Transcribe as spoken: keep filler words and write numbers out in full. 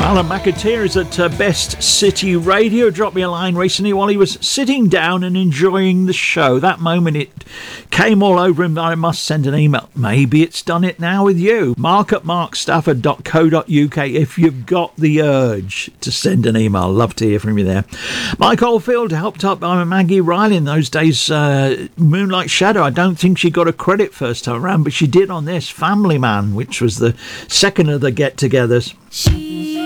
Alan McAteer is at uh, Best City Radio. Dropped me a line recently while he was sitting down and enjoying the show. That moment it came all over him that I must send an email. Maybe it's done it now with you. Mark at mark stafford dot co dot uk if you've got the urge to send an email. Love to hear from you there. Mike Oldfield helped up by Maggie Riley in those days. Uh, Moonlight Shadow. I don't think she got a credit first time around, but she did on this Family Man, which was the second of the get-togethers. She